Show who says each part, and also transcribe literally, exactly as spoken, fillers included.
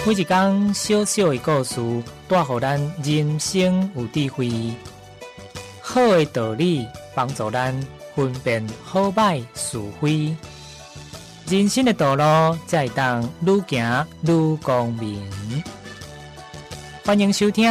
Speaker 1: 每一天小小的故事，带予咱人生有智慧。好的道理帮助咱分辨好歹是非。人生的道路才会当愈行愈光明。欢迎收听